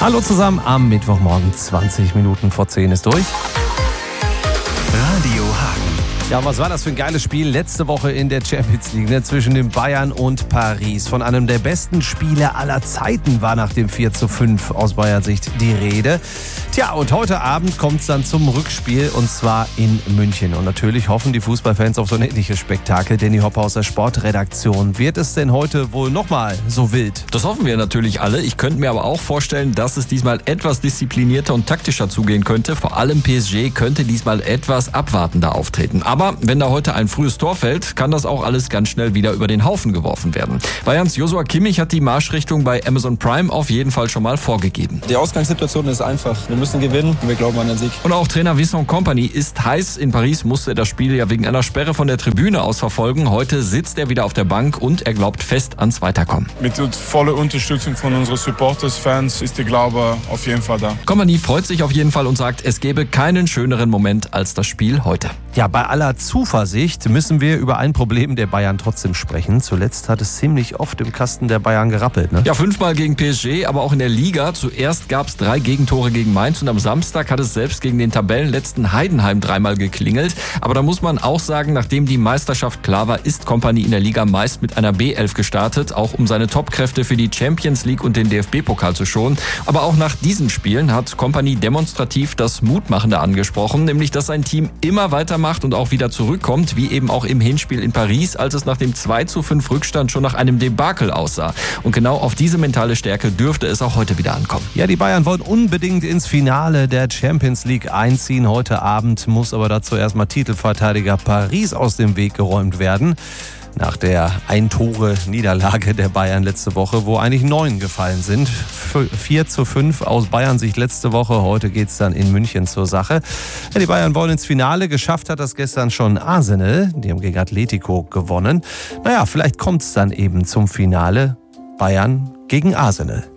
Hallo zusammen, am Mittwochmorgen 20 Minuten vor 10 ist durch. Radio Hagen. Ja, was war das für ein geiles Spiel letzte Woche in der Champions League, zwischen den Bayern und Paris. Von einem der besten Spiele aller Zeiten war nach dem 4:5 aus Bayern Sicht die Rede. Tja, und heute Abend kommt es dann zum Rückspiel, und zwar in München. Und natürlich hoffen die Fußballfans auf so ein ähnliches Spektakel. Danny Hopper aus der Sportredaktion. Wird es denn heute wohl nochmal so wild? Das hoffen wir natürlich alle. Ich könnte mir aber auch vorstellen, dass es diesmal etwas disziplinierter und taktischer zugehen könnte. Vor allem PSG könnte diesmal etwas abwartender auftreten. Aber wenn da heute ein frühes Tor fällt, kann das auch alles ganz schnell wieder über den Haufen geworfen werden. Bayerns Joshua Kimmich hat die Marschrichtung bei Amazon Prime auf jeden Fall schon mal vorgegeben. Die Ausgangssituation ist einfach. Wir müssen gewinnen und wir glauben an den Sieg. Und auch Trainer Vincent Kompany ist heiß. In Paris musste er das Spiel ja wegen einer Sperre von der Tribüne aus verfolgen. Heute sitzt er wieder auf der Bank und er glaubt fest ans Weiterkommen. Mit voller Unterstützung von unseren Supporters, Fans ist der Glaube auf jeden Fall da. Kompany freut sich auf jeden Fall und sagt, es gäbe keinen schöneren Moment als das Spiel heute. Ja, bei aller Zuversicht müssen wir über ein Problem der Bayern trotzdem sprechen. Zuletzt hat es ziemlich oft im Kasten der Bayern gerappelt, ne? Ja, 5-mal gegen PSG, aber auch in der Liga. Zuerst gab es 3 Gegentore gegen Mainz und am Samstag hat es selbst gegen den Tabellenletzten Heidenheim 3-mal geklingelt. Aber da muss man auch sagen, nachdem die Meisterschaft klar war, ist Kompany in der Liga meist mit einer B11 gestartet, auch um seine Topkräfte für die Champions League und den DFB-Pokal zu schonen. Aber auch nach diesen Spielen hat Kompany demonstrativ das Mutmachende angesprochen, nämlich dass sein Team immer weitermacht und auch wieder zurückkommt, wie eben auch im Hinspiel in Paris, als es nach dem 2:5 Rückstand schon nach einem Debakel aussah. Und genau auf diese mentale Stärke dürfte es auch heute wieder ankommen. Ja, die Bayern wollen unbedingt ins Finale der Champions League einziehen. Heute Abend muss aber dazu erstmal Titelverteidiger Paris aus dem Weg geräumt werden. Nach der Ein-Tore-Niederlage der Bayern letzte Woche, wo eigentlich 9 gefallen sind. 4:5 aus Bayern Sicht letzte Woche. Heute geht es dann in München zur Sache. Ja, die Bayern wollen ins Finale. Geschafft hat das gestern schon Arsenal. Die haben gegen Atletico gewonnen. Naja, vielleicht kommt es dann eben zum Finale. Bayern gegen Arsenal.